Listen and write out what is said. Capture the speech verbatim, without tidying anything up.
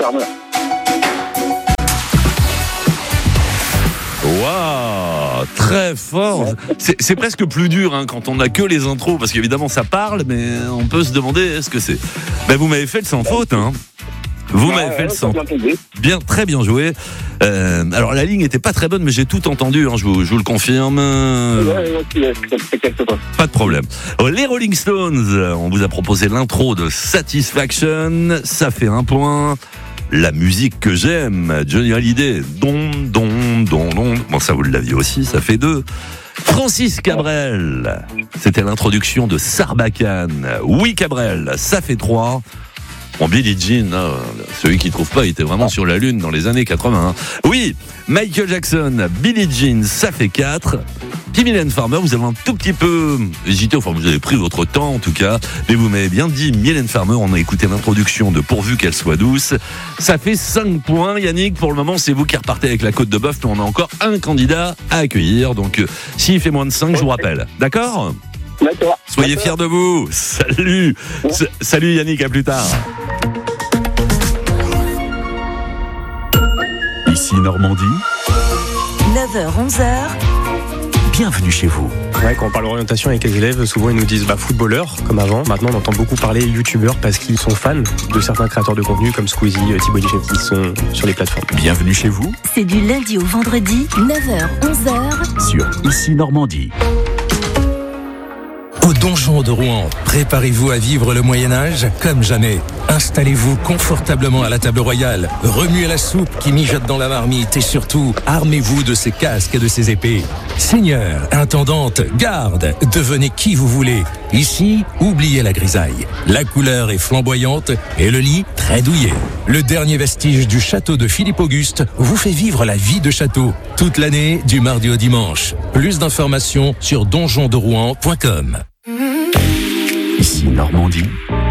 Farmer. Waouh, très fort. C'est, c'est presque plus dur hein, quand on n'a que les intros, parce qu'évidemment ça parle, mais on peut se demander ce que c'est. Ben, vous m'avez fait le sans faute, hein. Vous m'avez fait le sans. Bien, très bien joué. Euh, alors la ligne était pas très bonne, mais j'ai tout entendu. Hein, je, vous, je vous le confirme. Pas de problème. Les Rolling Stones, on vous a proposé l'intro de Satisfaction. Ça fait un point. La musique que j'aime, Johnny Hallyday, don, don, don, don. Bon, ça vous l'aviez aussi, ça fait deux. Francis Cabrel, c'était l'introduction de Sarbacane. Oui, Cabrel, ça fait trois. Bon, Billie Jean, hein, celui qui ne trouve pas, il était vraiment sur la lune dans les années quatre-vingts. Hein. Oui, Michael Jackson, Billie Jean, ça fait quatre. Puis Mylène Farmer, vous avez un tout petit peu hésité, enfin vous avez pris votre temps en tout cas, mais vous m'avez bien dit Mylène Farmer, on a écouté l'introduction de Pourvu qu'elle soit douce. Ça fait cinq points, Yannick, pour le moment c'est vous qui repartez avec la côte de bœuf, mais on a encore un candidat à accueillir, donc euh, s'il fait moins de cinq, je vous rappelle. D'accord ? D'accord. Soyez D'accord. fiers de vous. Salut. S- Salut Yannick, à plus tard. Ici Normandie, neuf heures onze heures. bienvenue chez vous. Ouais, quand on parle d'orientation avec les élèves, souvent ils nous disent bah, footballeur, comme avant. Maintenant, on entend beaucoup parler youtubeurs parce qu'ils sont fans de certains créateurs de contenu comme Squeezie, Thibaut Inchep, qui sont sur les plateformes. Bienvenue chez vous C'est du lundi au vendredi, neuf heures onze heures. sur Ici Normandie. Au donjon de Rouen, préparez-vous à vivre le Moyen-Âge comme jamais. Installez-vous confortablement à la table royale, remuez la soupe qui mijote dans la marmite et surtout, armez-vous de ces casques et de ces épées. Seigneur, intendante, garde, devenez qui vous voulez. Ici, oubliez la grisaille. La couleur est flamboyante et le lit très douillet. Le dernier vestige du château de Philippe Auguste vous fait vivre la vie de château. Toute l'année, du mardi au dimanche. Plus d'informations sur donjon de rouen point com. Ici Normandie,